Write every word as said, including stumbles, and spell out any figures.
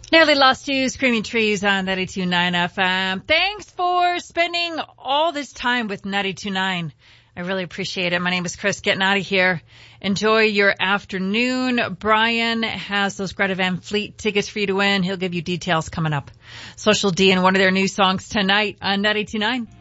Nearly Lost You, Screaming Trees on ninety-two point nine F M. Thanks for spending all this time with ninety-two point nine. I really appreciate it. My name is Chris, getting out of here. Enjoy your afternoon. Brian has those Greta Van Fleet tickets for you to win. He'll give you details coming up. Social D and one of their new songs tonight on ninety-two point nine.